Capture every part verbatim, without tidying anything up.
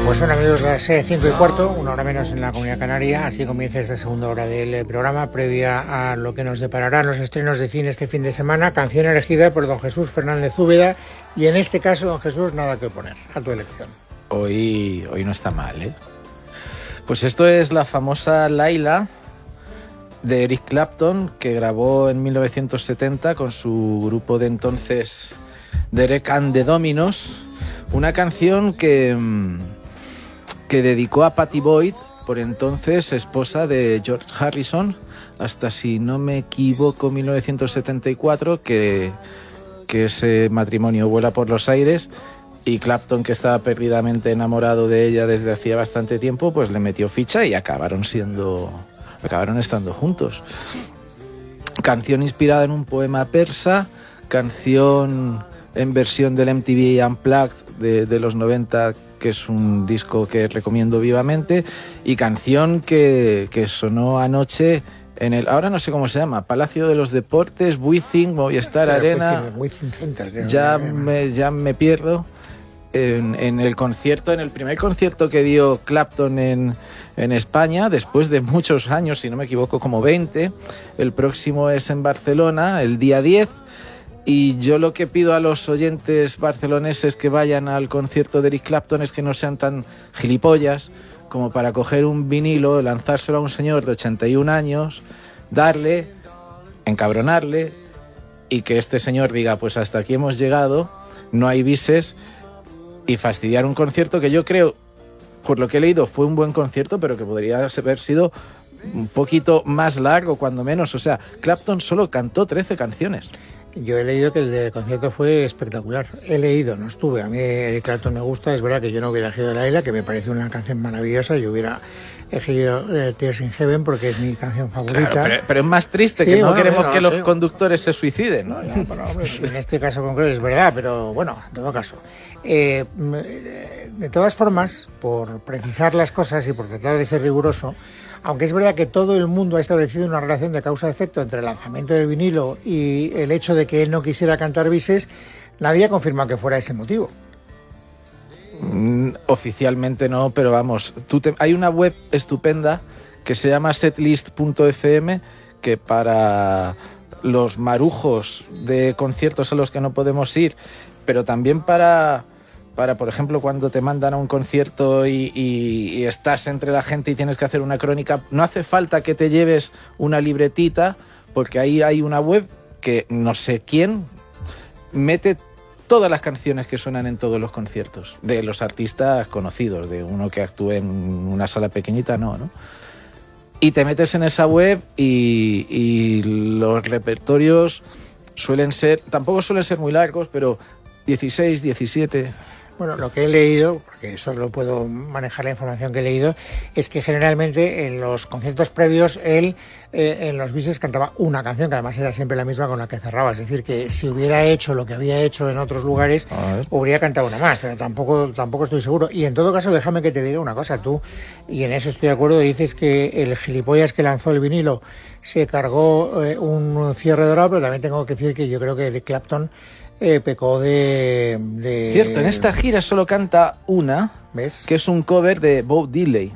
Pues son, amigos, las cinco y cuarto, una hora menos en la Comunidad Canaria. Así comienza esta segunda hora del programa, previa a lo que nos depararán los estrenos de cine este fin de semana. Canción elegida por don Jesús Fernández Úbeda. Y en este caso, don Jesús, nada que oponer a tu elección. Hoy, hoy no está mal, ¿eh? Pues esto es la famosa Laila de Eric Clapton, que grabó en mil novecientos setenta con su grupo de entonces, Derek and the Dominos. Una canción que... que dedicó a Pattie Boyd, por entonces esposa de George Harrison, hasta, si no me equivoco, mil novecientos setenta y cuatro, que, que ese matrimonio vuela por los aires, y Clapton, que estaba perdidamente enamorado de ella desde hacía bastante tiempo, pues le metió ficha y acabaron siendo, acabaron estando juntos. Canción inspirada en un poema persa, canción en versión del M T V Unplugged de, de los noventa, que es un disco que recomiendo vivamente, y canción que, que sonó anoche en el, ahora no sé cómo se llama, Palacio de los Deportes, Withing, Movistar sí, Arena, Withing Center, creo, ya, me, ya me pierdo, en, en el concierto, en el primer concierto que dio Clapton en, en España, después de muchos años, si no me equivoco, como veinte, el próximo es en Barcelona, el día diez. Y yo lo que pido a los oyentes barceloneses que vayan al concierto de Eric Clapton es que no sean tan gilipollas como para coger un vinilo, lanzárselo a un señor de ochenta y un años, darle, encabronarle, y que este señor diga, pues hasta aquí hemos llegado, no hay bises, y fastidiar un concierto que yo creo, por lo que he leído, fue un buen concierto, pero que podría haber sido un poquito más largo, cuando menos. O sea, Clapton solo cantó trece canciones. Yo he leído que el de concierto fue espectacular. He leído, no estuve. A mí Eric Clapton me gusta. Es verdad que yo no hubiera elegido Laila, que me parece una canción maravillosa. Yo hubiera elegido eh, Tears in Heaven porque es mi canción favorita. Claro, pero, pero es más triste, sí, que no bueno, queremos no, que los sí. conductores se suiciden, ¿no? no pero, hombre, en este caso concreto es verdad, pero bueno, en todo caso. Eh, de todas formas, por precisar las cosas y por tratar de ser riguroso, aunque es verdad que todo el mundo ha establecido una relación de causa-efecto entre el lanzamiento del vinilo y el hecho de que él no quisiera cantar bises, nadie ha confirmado que fuera ese motivo. Mm, oficialmente no, pero vamos, tú te, hay una web estupenda que se llama setlist punto f m, que para los marujos de conciertos a los que no podemos ir, pero también para... para, por ejemplo, cuando te mandan a un concierto y, y, y estás entre la gente y tienes que hacer una crónica, no hace falta que te lleves una libretita, porque ahí hay una web que no sé quién mete todas las canciones que suenan en todos los conciertos, de los artistas conocidos, de uno que actúe en una sala pequeñita, no, ¿no? Y te metes en esa web y, y los repertorios suelen ser, tampoco suelen ser muy largos, pero dieciséis, diecisiete... Bueno, lo que he leído, porque solo puedo manejar la información que he leído, es que generalmente en los conciertos previos él eh, en los bises cantaba una canción, que además era siempre la misma con la que cerraba. Es decir, que si hubiera hecho lo que había hecho en otros lugares, hubiera cantado una más, pero tampoco, tampoco estoy seguro. Y en todo caso, déjame que te diga una cosa, tú, y en eso estoy de acuerdo, dices que el gilipollas que lanzó el vinilo se cargó eh, un cierre dorado, pero también tengo que decir que yo creo que de Clapton Eh, pecó de, de... Cierto, en esta gira solo canta una, ¿ves? Que es un cover de Bo Diddley.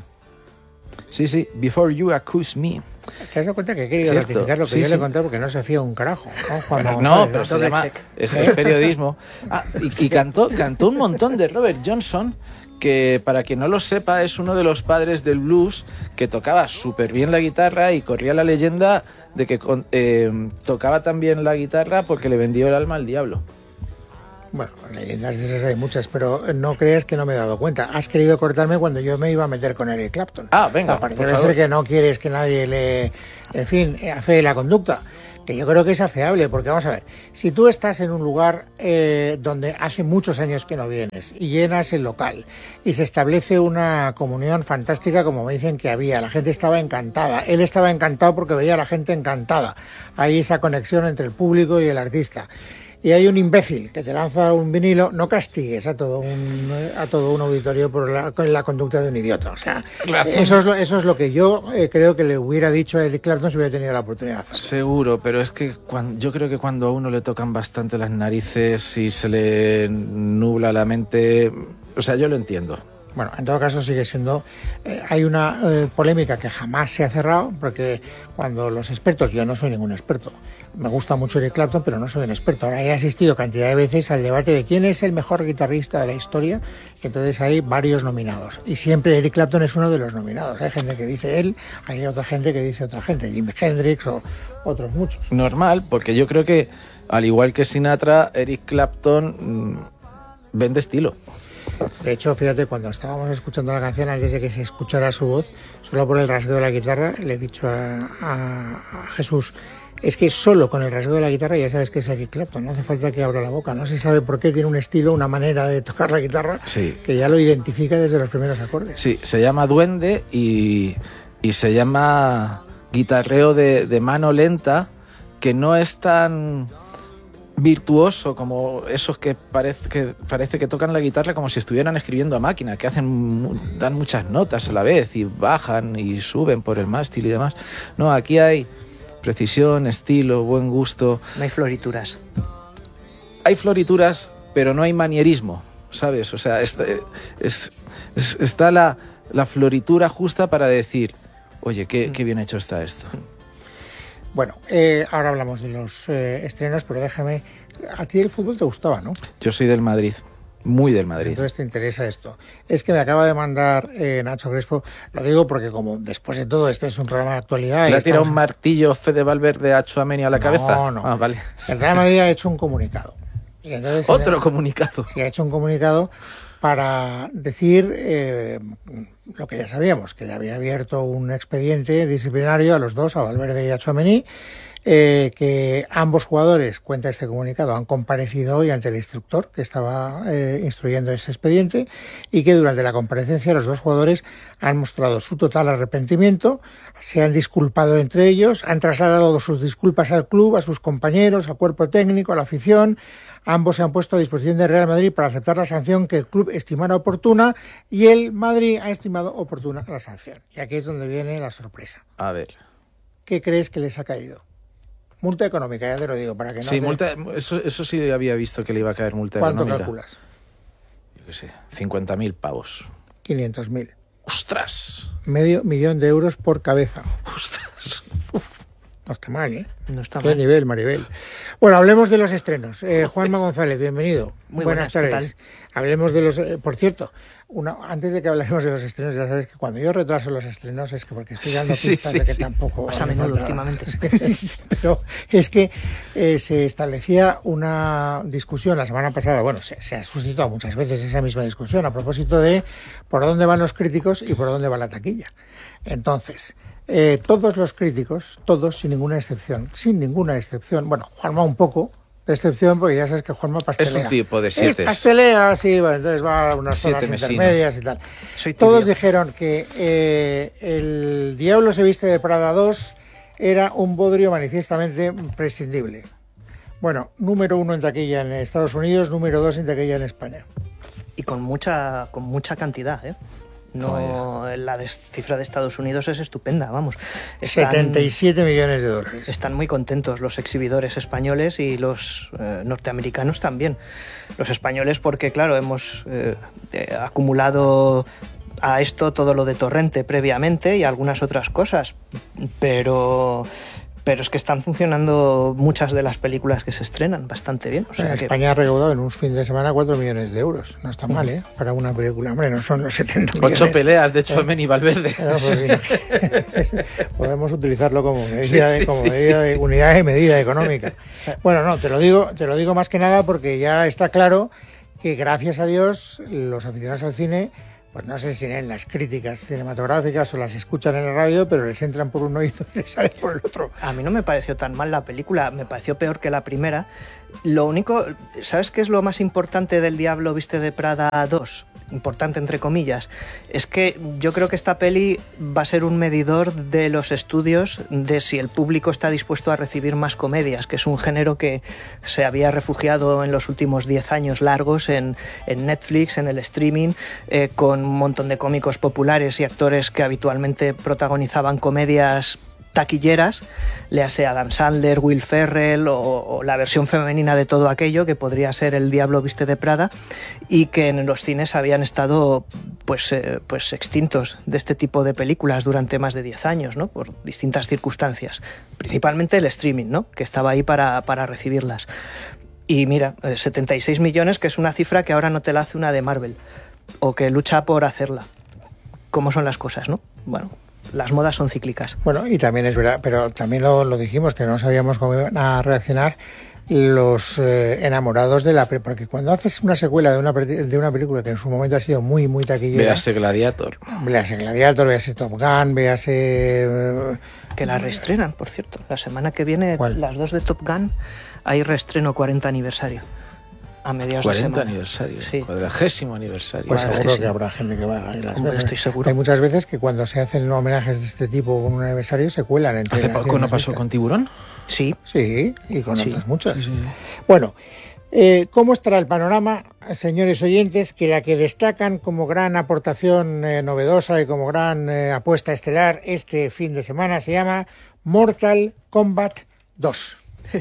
Sí, sí, Before You Accuse Me. ¿Te has dado cuenta que he querido Cierto. ratificar lo que sí, yo sí. le conté porque no se fía un carajo? No, Juan pero, no pero se llama... Es, es periodismo. Ah, y y cantó, cantó un montón de Robert Johnson, que para quien no lo sepa es uno de los padres del blues, que tocaba súper bien la guitarra y corría la leyenda de que eh, tocaba también la guitarra porque le vendió el alma al diablo. Bueno, leyendas de esas hay muchas, pero no creas que no me he dado cuenta. Has querido cortarme cuando yo me iba a meter con Eric Clapton. Ah, venga, parece por favor. Ser que no quieres que nadie le... En fin, afee la conducta. Que yo creo que es afeable, porque vamos a ver, si tú estás en un lugar eh, donde hace muchos años que no vienes y llenas el local y se establece una comunión fantástica como me dicen que había, la gente estaba encantada, él estaba encantado porque veía a la gente encantada, hay esa conexión entre el público y el artista. Y hay un imbécil que te lanza un vinilo, no castigues a todo un a todo un auditorio por la, la conducta de un idiota. O sea, eso es, lo, eso es lo que yo eh, creo que le hubiera dicho a Eric Clapton si hubiera tenido la oportunidad de hacerlo. Seguro, pero es que cuando, yo creo que cuando a uno le tocan bastante las narices y se le nubla la mente, o sea, yo lo entiendo. Bueno, en todo caso sigue siendo... Eh, hay una eh, polémica que jamás se ha cerrado, porque cuando los expertos... Yo no soy ningún experto. Me gusta mucho Eric Clapton, pero no soy un experto. Ahora he asistido cantidad de veces al debate de quién es el mejor guitarrista de la historia, y entonces hay varios nominados. Y siempre Eric Clapton es uno de los nominados. Hay gente que dice él, hay otra gente que dice otra gente, Jimi Hendrix o otros muchos. Normal, porque yo creo que, al igual que Sinatra, Eric Clapton mmm, vende estilo. De hecho, fíjate, cuando estábamos escuchando la canción, antes de que se escuchara su voz, solo por el rasgueo de la guitarra, le he dicho a, a, a Jesús, es que solo con el rasgueo de la guitarra ya sabes que es Eric Clapton, no hace falta que abra la boca, no se sabe por qué, tiene un estilo, una manera de tocar la guitarra, sí, que ya lo identifica desde los primeros acordes. Sí, se llama duende y, y se llama guitarreo de, de mano lenta, que no es tan virtuoso como esos que parece, que parece que tocan la guitarra como si estuvieran escribiendo a máquina, que hacen dan muchas notas a la vez y bajan y suben por el mástil y demás. No, aquí hay precisión, estilo, buen gusto. No hay florituras. Hay florituras, pero no hay manierismo, ¿sabes? O sea, está, es, es, está la, la floritura justa para decir, oye, qué, qué bien hecho está esto. Bueno, eh, ahora hablamos de los eh, estrenos, pero déjame... A ti el fútbol te gustaba, ¿no? Yo soy del Madrid, muy del Madrid. Entonces te interesa esto. Es que me acaba de mandar eh, Nacho Crespo, lo digo porque como después de todo este es un programa de actualidad... ¿Le ha tirado un martillo Fede Valverde a Tchouaméni a la no, cabeza? No, no. Ah, vale. El Real Madrid ha hecho un comunicado. Y entonces, Otro el, comunicado. Sí, ha hecho un comunicado para decir eh, lo que ya sabíamos, que le había abierto un expediente disciplinario a los dos, a Valverde y a Tchouaméni, eh, que ambos jugadores, cuenta este comunicado, han comparecido hoy ante el instructor que estaba eh, instruyendo ese expediente, y que durante la comparecencia los dos jugadores han mostrado su total arrepentimiento, se han disculpado entre ellos, han trasladado sus disculpas al club, a sus compañeros, al cuerpo técnico, a la afición. Ambos se han puesto a disposición del Real Madrid para aceptar la sanción que el club estimara oportuna, y el Madrid ha estimado oportuna la sanción. Y aquí es donde viene la sorpresa. A ver. ¿Qué crees que les ha caído? Multa económica, ya te lo digo, para que no... Sí, te... multa, eso, eso sí había visto que le iba a caer multa ¿Cuánto económica. ¿Cuánto calculas? Yo qué sé, cincuenta mil pavos. quinientos mil. ¡Ostras! Medio millón de euros por cabeza. ¡Ostras! Uf. No está mal, ¿eh? No está Qué mal. nivel, Maribel. Bueno, hablemos de los estrenos. Eh, Juanma González, bienvenido. Muy buenas, buenas tardes. Hablemos de los... Eh, por cierto, una, antes de que hablemos de los estrenos, ya sabes que cuando yo retraso los estrenos es que porque estoy dando sí, pistas sí, de que sí. tampoco... Más a menudo últimamente. Pero es que eh, se establecía una discusión la semana pasada, bueno, se, se ha suscitado muchas veces esa misma discusión a propósito de por dónde van los críticos y por dónde va la taquilla. Entonces... Eh, todos los críticos, todos, sin ninguna excepción, sin ninguna excepción, bueno, Juanma un poco de excepción, porque ya sabes que Juanma pastelea. Es un tipo de siete. Es pastelea, sí, bueno, entonces va a unas zonas intermedias y tal. Soy Todos tibio. dijeron que eh, El Diablo se viste de Prada dos era un bodrio manifiestamente prescindible. Bueno, número uno en taquilla en Estados Unidos, número dos en taquilla en España. Y con mucha, con mucha cantidad, ¿eh? No, la de, cifra de Estados Unidos es estupenda, vamos. Están, setenta y siete millones de dólares. Están muy contentos los exhibidores españoles y los eh, norteamericanos también. Los españoles porque, claro, hemos eh, eh, acumulado a esto todo lo de Torrente previamente y algunas otras cosas, pero... Pero es que están funcionando muchas de las películas que se estrenan bastante bien. O sea en que... España ha recaudado en un fin de semana cuatro millones de euros. No está mal, ¿eh? Para una película. Hombre, no son los setenta millones. Ocho peleas de Tchouaméni y Valverde. No, pues sí. Podemos utilizarlo como medida, Sí, de, sí, como sí, medida sí, de sí. unidad de medida económica. Bueno, no, te lo digo, te lo digo más que nada porque ya está claro que gracias a Dios los aficionados al cine, pues no sé si leen las críticas cinematográficas o las escuchan en la radio, pero les entran por un oído y les salen por el otro. A mí no me pareció tan mal la película, me pareció peor que la primera. Lo único, ¿sabes qué es lo más importante del Diablo viste de Prada dos? Importante entre comillas. Es que yo creo que esta peli va a ser un medidor de los estudios de si el público está dispuesto a recibir más comedias, que es un género que se había refugiado en los últimos diez años largos en, en Netflix, en el streaming, eh, con un montón de cómicos populares y actores que habitualmente protagonizaban comedias taquilleras, léase Adam Sandler, Will Ferrell o, o la versión femenina de todo aquello que podría ser El Diablo viste de Prada, y que en los cines habían estado pues, eh, pues extintos de este tipo de películas durante más de diez años, ¿no? Por distintas circunstancias, principalmente el streaming, ¿no? Que estaba ahí para, para recibirlas. Y mira, eh, setenta y seis millones, que es una cifra que ahora no te la hace una de Marvel, o que lucha por hacerla. ¿Cómo son las cosas, no? Bueno, las modas son cíclicas. Bueno, y también es verdad, pero también lo, lo dijimos, que no sabíamos cómo iban a reaccionar los eh, enamorados de la... Porque cuando haces una secuela de una, de una película que en su momento ha sido muy, muy taquillera... Véase Gladiator. Véase Gladiator, véase Top Gun, véase... Eh, que la reestrenan, por cierto. La semana que viene, ¿cuál? Las dos de Top Gun, hay reestreno cuarenta aniversario. A mediados de semana. cuarenta aniversario, sí. cuadragésimo aniversario. Pues Bueno, seguro sí. que habrá gente que va a ir las Hombre, ver. estoy seguro. Hay muchas veces que cuando se hacen homenajes de este tipo con un aniversario se cuelan entre ¿Hace las poco no mismas pasó listas. con Tiburón? Sí. Sí, y con Sí. otras muchas. Sí. Bueno, eh, ¿cómo estará el panorama, señores oyentes? Que la que destacan como gran aportación eh, novedosa y como gran eh, apuesta estelar este fin de semana se llama Mortal Kombat dos.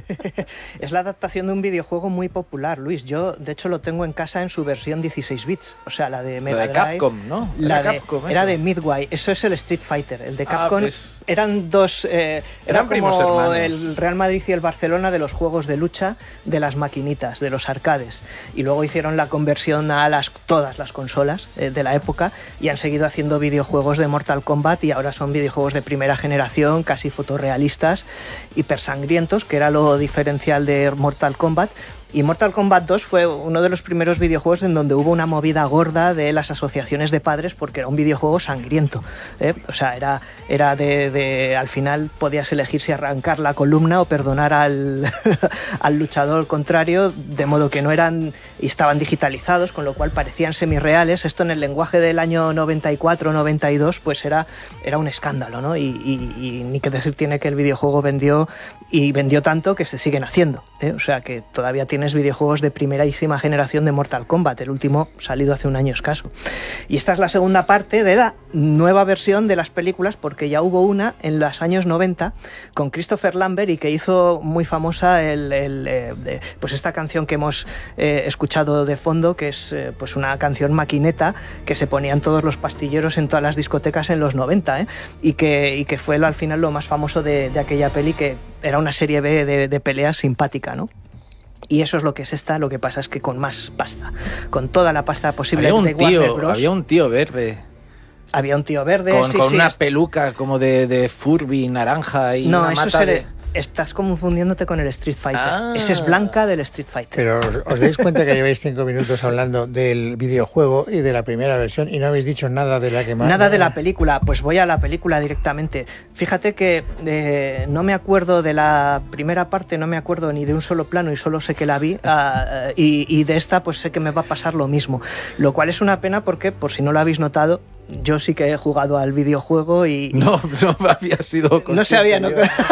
Es la adaptación de un videojuego muy popular, Luis. Yo, de hecho, lo tengo en casa en su versión dieciséis bits. O sea, la de Mega La de Drive. Capcom, ¿no? La Era de, Capcom, era eso. de Midway. Eso es el Street Fighter. El de Ah, Capcom pues. eran dos... Eh, era Eran primos como hermanos. el Real Madrid y el Barcelona de los juegos de lucha de las maquinitas, de los arcades. Y luego hicieron la conversión a las todas las consolas eh, de la época y han seguido haciendo videojuegos de Mortal Kombat y ahora son videojuegos de primera generación, casi fotorrealistas, hipersangrientos, que era lo diferencial de Mortal Kombat. Y Mortal Kombat dos fue uno de los primeros videojuegos en donde hubo una movida gorda de las asociaciones de padres porque era un videojuego sangriento, ¿eh? O sea, era, era de, de... Al final podías elegir si arrancar la columna o perdonar al, al luchador contrario, de modo que no eran... y estaban digitalizados, con lo cual parecían semirreales. Esto en el lenguaje del año noventa y cuatro noventa y dos pues era, era un escándalo, ¿no? Y, y, y ni que decir tiene que el videojuego vendió y vendió tanto que se siguen haciendo, ¿eh? O sea, que todavía tiene videojuegos de primerísima generación de Mortal Kombat, el último salido hace un año escaso. Y esta es la segunda parte de la nueva versión de las películas, porque ya hubo una en los años noventa con Christopher Lambert y que hizo muy famosa el, el, eh, de, pues esta canción que hemos eh, escuchado de fondo, que es eh, pues una canción maquineta que se ponían todos los pastilleros en todas las discotecas en los noventa, ¿eh? y, que, y que fue al final lo más famoso de, de aquella peli, que era una serie B de, de peleas simpática, ¿no? Y eso es lo que es esta, lo que pasa es que con más pasta, con toda la pasta posible Había un de Warner tío, Bros. había un tío verde. Había un tío verde, Con, sí, con sí, una es- peluca como de, de Furby naranja y No, una eso mata se de... le- estás confundiéndote con el Street Fighter. Ah. Ese es Blanca del Street Fighter. Pero os, os dais cuenta que lleváis cinco minutos hablando del videojuego y de la primera versión y no habéis dicho nada de la que más... Nada de la película, pues voy a la película directamente. Fíjate que eh, no me acuerdo de la primera parte, no me acuerdo ni de un solo plano y solo sé que la vi, ah, y, y de esta pues sé que me va a pasar lo mismo. Lo cual es una pena porque, por si no lo habéis notado, yo sí que he jugado al videojuego y... y No, no había sido no se había... No,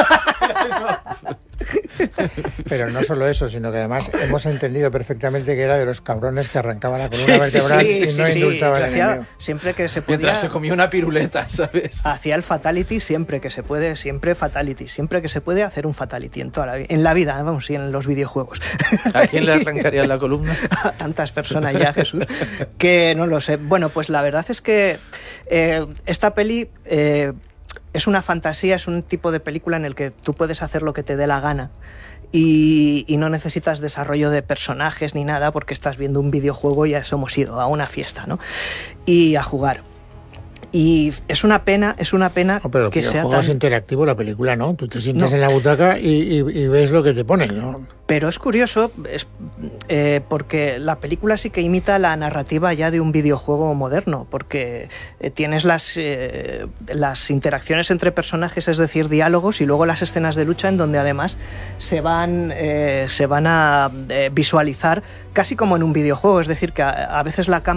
Pero no solo eso, sino que además hemos entendido perfectamente que era de los cabrones que arrancaban la columna Sí, sí, vertebral sí, y no sí, sí, indultaban yo al hacía- enemigo. siempre que se podía... Mientras se comía una piruleta, ¿sabes? Hacía el fatality siempre que se puede, siempre fatality, siempre que se puede hacer un fatality en toda la, vi- en la vida, vamos, y en los videojuegos. ¿A quién le arrancarían la columna? A tantas personas ya, Jesús, que no lo sé. Bueno, pues la verdad es que eh, esta peli eh, es una fantasía, es un tipo de película en el que tú puedes hacer lo que te dé la gana. Y, y no necesitas desarrollo de personajes ni nada porque estás viendo un videojuego y a eso hemos ido, a una fiesta, ¿no? Y a jugar. Y es una pena, es una pena No, pero el que sea videojuego es tan... interactivo, la película no. Tú te sientes No. en la butaca y, y- y ves lo que te ponen, ¿no? Pero es curioso, es, eh, porque la película sí que imita la narrativa ya de un videojuego moderno, porque eh, tienes las, eh, las interacciones entre personajes, es decir, diálogos, y luego las escenas de lucha en donde además se van, eh, se van a eh, visualizar casi como en un videojuego, es decir, que a, a veces la cámara